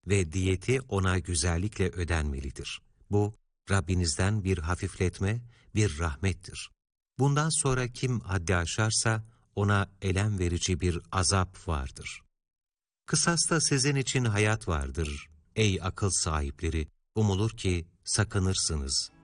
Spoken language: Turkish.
ve diyeti ona güzellikle ödenmelidir. Bu, Rabbinizden bir hafifletme, bir rahmettir. Bundan sonra kim haddi aşarsa, ona elem verici bir azap vardır. Kısasta sizin için hayat vardır. Ey akıl sahipleri, umulur ki sakınırsınız.